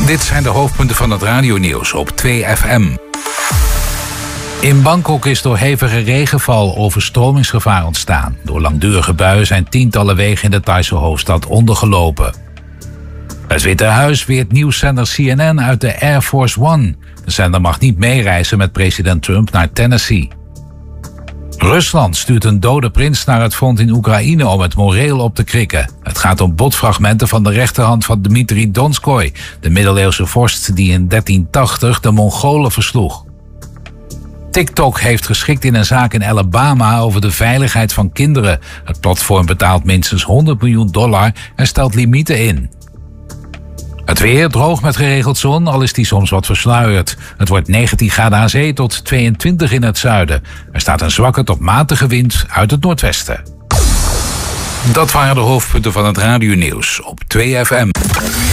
Dit zijn de hoofdpunten van het radionieuws op 2FM. In Bangkok is door hevige regenval overstromingsgevaar ontstaan. Door langdurige buien zijn tientallen wegen in de Thaise hoofdstad ondergelopen. Het Witte Huis weert nieuwszender CNN uit de Air Force One. De zender mag niet meereizen met president Trump naar Tennessee. Rusland stuurt een dode prins naar het front in Oekraïne om het moreel op te krikken. Het gaat om botfragmenten van de rechterhand van Dmitri Donskoy, de middeleeuwse vorst die in 1380 de Mongolen versloeg. TikTok heeft geschikt in een zaak in Alabama over de veiligheid van kinderen. Het platform betaalt minstens $100 miljoen en stelt limieten in. Het weer droog met geregeld zon, al is die soms wat versluierd. Het wordt 19 graden aan zee tot 22 in het zuiden. Er staat een zwakke tot matige wind uit het noordwesten. Dat waren de hoofdpunten van het radionieuws op 2FM.